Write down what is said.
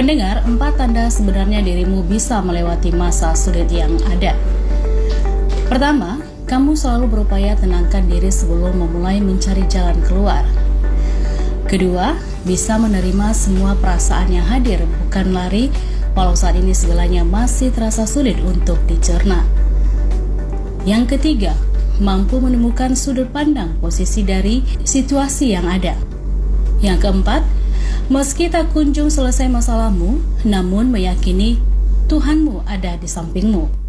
Pendengar, 4 tanda sebenarnya dirimu bisa melewati masa sulit yang ada. Pertama, kamu selalu berupaya tenangkan diri sebelum memulai mencari jalan keluar. Kedua, bisa menerima semua perasaan yang hadir, bukan lari, walau saat ini segalanya masih terasa sulit untuk dicerna. Yang ketiga, mampu menemukan sudut pandang posisi dari situasi yang ada. Yang keempat, meski tak kunjung selesai masalahmu, namun meyakini Tuhanmu ada di sampingmu.